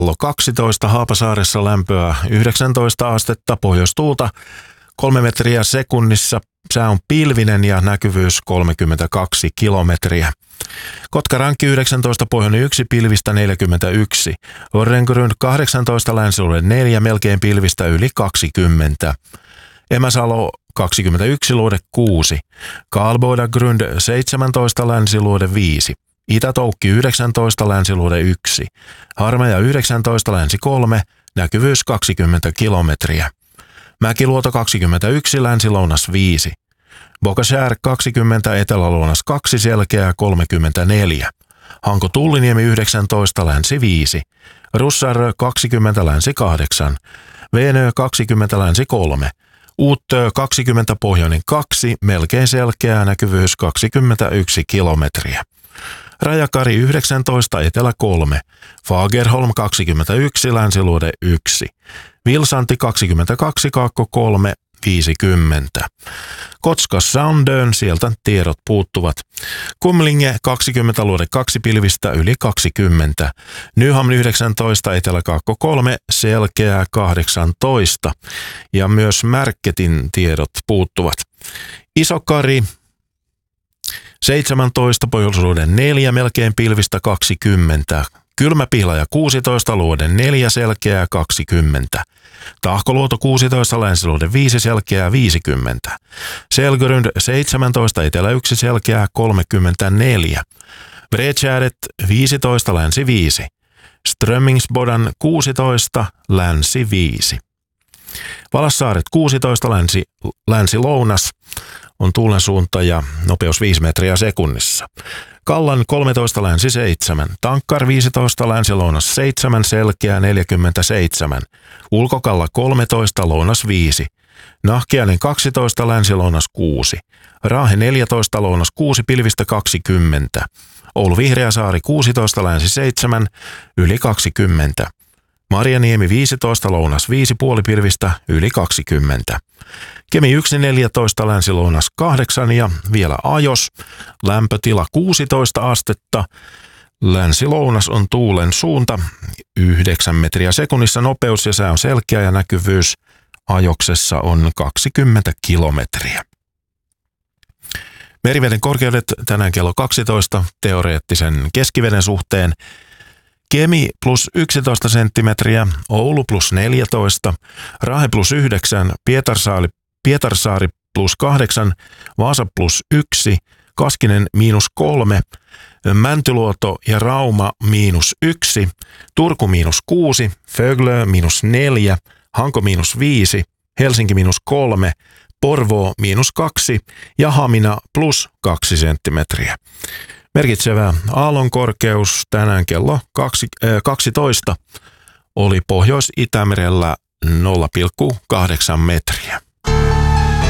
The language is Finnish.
kello 12 Haapasaaressa lämpöä 19 astetta, pohjoistuulta 3 metriä sekunnissa. Sää on pilvinen ja näkyvyys 32 kilometriä. Kotkarankki 19, pohjoinen 1, pilvistä 41. Orrengrund 18, länsiluode 4, melkein pilvistä yli 20. Emäsalo 21, luode 6. Karlbodagrund 17, länsiluode 5. Itä-Toukki 19, länsiluode 1. Harmeja 19, länsi 3, näkyvyys 20 kilometriä. Mäkiluoto 21, länsi-lounas 5. Bokashär 20, etelä-lounas 2, selkeää 34. Hanko Tulliniemi 19, länsi 5. Russarö 20, länsi 8. Veenö 20, länsi 3. Uuttö 20, pohjoinen 2, melkein selkeää, näkyvyys 21 kilometriä. Rajakari 19, etelä 3. Fagerholm 21, länsiluode 1. Vilsanti 22, kaakko 3, 50. Kotska Soundön, sieltä tiedot puuttuvat. Kumlinge 20, luode 2, pilvistä yli 20. Nyhamn 19, etelä-kaakko 3, selkeää 18. Ja myös Märketin tiedot puuttuvat. Isokari 17, pohjoisuuden 4, melkein pilvistä 20. Kylmäpihlaja 16, luode 4, selkeää 20. Tahkoluoto 16, länsiluode 5, selkeää 50. Selgörund 17, etelä 1, selkeää 34. Bredtjärdet 15, länsi 5. Strömmingsbodan 16, länsi 5. Valassaaret 16, länsi-lounas on tuulen suunta ja nopeus 5 metriä sekunnissa. Kallan 13, länsi 7. Tankkar 15, länsi-lounas 7, selkeää 47. Ulkokalla 13, lounas 5. Nahkiainen 12, länsi-lounas 6. Raahe 14, lounas 6, pilvistä 20. Oulu Vihreäsaari 16, länsi 7, yli 20. Marjaniemi 15, lounas 5, puolipilvistä yli 20. Kemi 1, 14, länsi-lounas 8 ja vielä Ajos. Lämpötila 16 astetta. Länsi-lounas on tuulen suunta 9 metriä sekunnissa, nopeus ja sää on selkeä ja näkyvyys Ajoksessa on 20 kilometriä. Meriveden korkeudet tänään kello 12 teoreettisen keskiveden suhteen. Kemi plus 11 senttimetriä, Oulu plus 14, Raahe plus 9, Pietarsaari plus 8, Vaasa plus 1, Kaskinen miinus 3, Mäntyluoto ja Rauma miinus 1, Turku miinus 6, Föglö miinus 4, Hanko miinus 5, Helsinki miinus 3, Porvoo miinus 2 ja Hamina plus 2 senttimetriä. Merkitsevä aallonkorkeus tänään kello 12 oli Pohjois-Itämerellä 0,8 metriä.